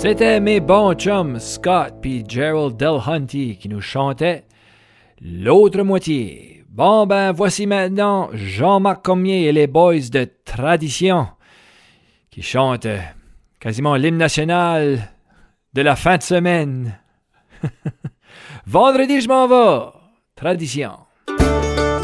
C'était mes bons chums Scott puis Gerald Delhunty qui nous chantaient l'autre moitié. Bon ben voici maintenant Jean-Marc Cormier et les boys de Tradition qui chantent quasiment l'hymne national de la fin de semaine. Vendredi je m'en vais. Tradition.